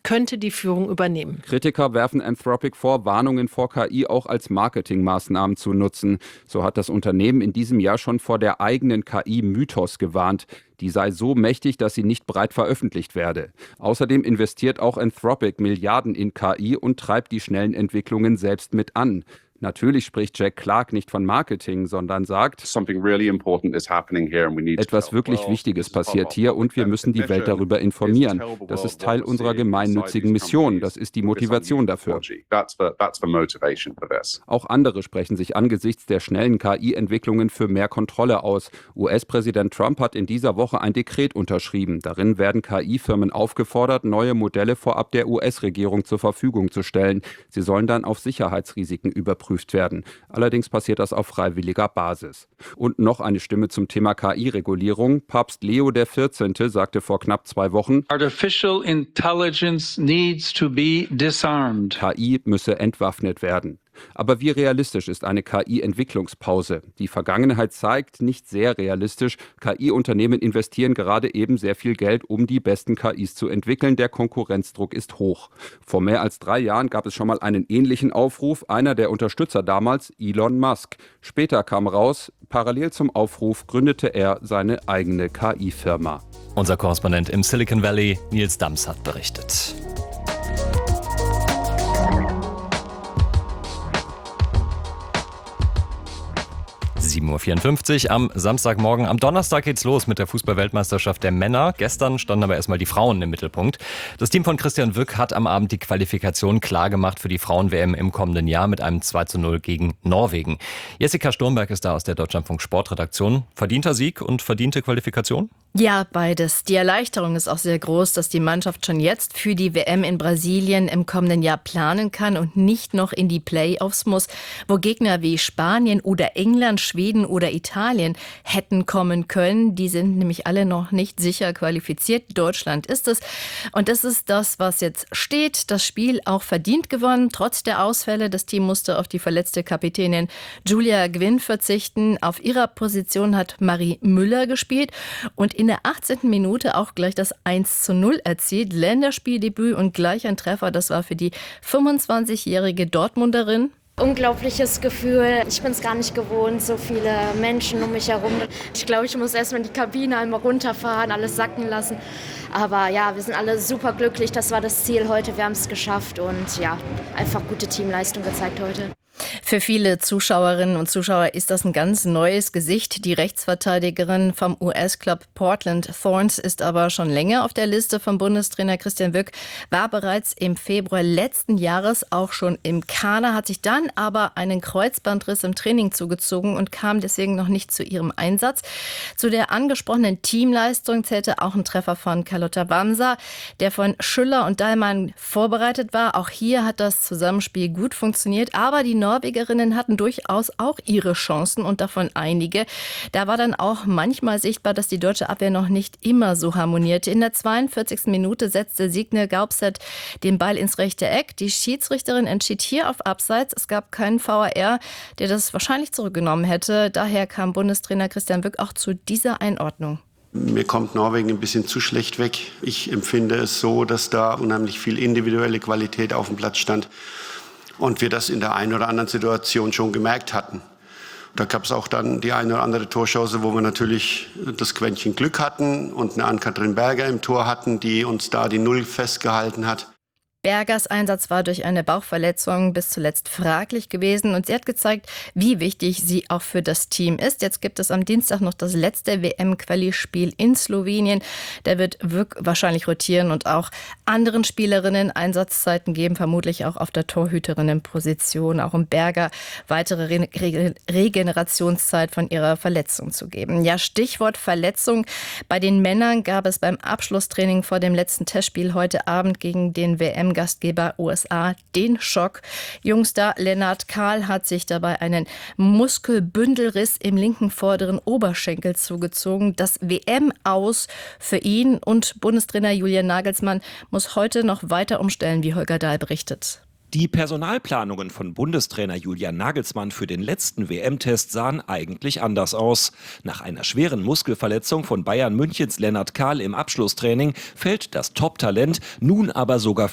könnte die Führung übernehmen. Kritiker werfen Anthropic vor, Warnungen vor KI auch als Marketingmaßnahmen zu nutzen. So hat das Unternehmen in diesem Jahr schon vor der eigenen KI-Mythos gewarnt. Die sei so mächtig, dass sie nicht breit veröffentlicht werde. Außerdem investiert auch Anthropic Milliarden in KI und treibt die schnellen Entwicklungen selbst mit an. Natürlich spricht Jack Clark nicht von Marketing, sondern sagt, etwas wirklich Wichtiges passiert hier und wir müssen die Welt darüber informieren. Das ist Teil unserer gemeinnützigen Mission. Das ist die Motivation dafür. Auch andere sprechen sich angesichts der schnellen KI-Entwicklungen für mehr Kontrolle aus. US-Präsident Trump hat in dieser Woche ein Dekret unterschrieben. Darin werden KI-Firmen aufgefordert, neue Modelle vorab der US-Regierung zur Verfügung zu stellen. Sie sollen dann auf Sicherheitsrisiken überprüft werden. Allerdings passiert das auf freiwilliger Basis. Und noch eine Stimme zum Thema KI-Regulierung. Papst Leo XIV. Sagte vor knapp 2 Wochen, Artificial intelligence needs to be disarmed. KI müsse entwaffnet werden. Aber wie realistisch ist eine KI-Entwicklungspause? Die Vergangenheit zeigt, nicht sehr realistisch. KI-Unternehmen investieren gerade eben sehr viel Geld, um die besten KIs zu entwickeln. Der Konkurrenzdruck ist hoch. Vor mehr als 3 Jahren gab es schon mal einen ähnlichen Aufruf. Einer der Unterstützer damals, Elon Musk. Später kam raus, parallel zum Aufruf gründete er seine eigene KI-Firma. Unser Korrespondent im Silicon Valley, Nils Dams, hat berichtet. 7:54 Uhr am Samstagmorgen. Am Donnerstag geht's los mit der Fußball-Weltmeisterschaft der Männer. Gestern standen aber erstmal die Frauen im Mittelpunkt. Das Team von Christian Wück hat am Abend die Qualifikation klargemacht für die Frauen-WM im kommenden Jahr mit einem 2:0 gegen Norwegen. Jessica Sturmberg ist da aus der Deutschlandfunk Sportredaktion. Verdienter Sieg und verdiente Qualifikation? Ja, beides. Die Erleichterung ist auch sehr groß, dass die Mannschaft schon jetzt für die WM in Brasilien im kommenden Jahr planen kann und nicht noch in die Playoffs muss, wo Gegner wie Spanien oder England, Schweden oder Italien hätten kommen können. Die sind nämlich alle noch nicht sicher qualifiziert. Deutschland ist es. Und das ist das, was jetzt steht. Das Spiel auch verdient gewonnen, trotz der Ausfälle. Das Team musste auf die verletzte Kapitänin Julia Gwynn verzichten. Auf ihrer Position hat Marie Müller gespielt und in der 18. Minute auch gleich das 1:0 erzielt. Länderspieldebüt und gleich ein Treffer. Das war für die 25-jährige Dortmunderin. Unglaubliches Gefühl. Ich bin es gar nicht gewohnt, so viele Menschen um mich herum. Ich glaube, ich muss erstmal in die Kabine einmal runterfahren, alles sacken lassen. Aber ja, wir sind alle super glücklich. Das war das Ziel heute. Wir haben es geschafft und ja, einfach gute Teamleistung gezeigt heute. Für viele Zuschauerinnen und Zuschauer ist das ein ganz neues Gesicht. Die Rechtsverteidigerin vom US-Club Portland Thorns ist aber schon länger auf der Liste von Bundestrainer Christian Wück, war bereits im Februar letzten Jahres auch schon im Kader, hat sich dann aber einen Kreuzbandriss im Training zugezogen und kam deswegen noch nicht zu ihrem Einsatz. Zu der angesprochenen Teamleistung zählte auch ein Treffer von Carlotta Bamsa, der von Schüller und Dahlmann vorbereitet war. Auch hier hat das Zusammenspiel gut funktioniert, aber die Norwegerinnen hatten durchaus auch ihre Chancen und davon einige. Da war dann auch manchmal sichtbar, dass die deutsche Abwehr noch nicht immer so harmonierte. In der 42. Minute setzte Signe Gaupset den Ball ins rechte Eck. Die Schiedsrichterin entschied hier auf Abseits. Es gab keinen VAR, der das wahrscheinlich zurückgenommen hätte. Daher kam Bundestrainer Christian Wück auch zu dieser Einordnung. Mir kommt Norwegen ein bisschen zu schlecht weg. Ich empfinde es so, dass da unheimlich viel individuelle Qualität auf dem Platz stand. Und wir das in der einen oder anderen Situation schon gemerkt hatten. Da gab es auch dann die eine oder andere Torchance, wo wir natürlich das Quäntchen Glück hatten und eine Ann-Kathrin Berger im Tor hatten, die uns da die Null festgehalten hat. Bergers Einsatz war durch eine Bauchverletzung bis zuletzt fraglich gewesen und sie hat gezeigt, wie wichtig sie auch für das Team ist. Jetzt gibt es am Dienstag noch das letzte WM-Quali-Spiel in Slowenien. Da wird Wück wahrscheinlich rotieren und auch anderen Spielerinnen Einsatzzeiten geben, vermutlich auch auf der Torhüterinnenposition, auch um Berger weitere Regenerationszeit von ihrer Verletzung zu geben. Ja, Stichwort Verletzung. Bei den Männern gab es beim Abschlusstraining vor dem letzten Testspiel heute Abend gegen den WM-Gastgeber USA den Schock. Jungstar Lennart Kahl hat sich dabei einen Muskelbündelriss im linken vorderen Oberschenkel zugezogen. Das WM-Aus für ihn und Bundestrainer Julian Nagelsmann muss heute noch weiter umstellen, wie Holger Dahl berichtet. Die Personalplanungen von Bundestrainer Julian Nagelsmann für den letzten WM-Test sahen eigentlich anders aus. Nach einer schweren Muskelverletzung von Bayern Münchens Lennart Kahl im Abschlusstraining fällt das Top-Talent nun aber sogar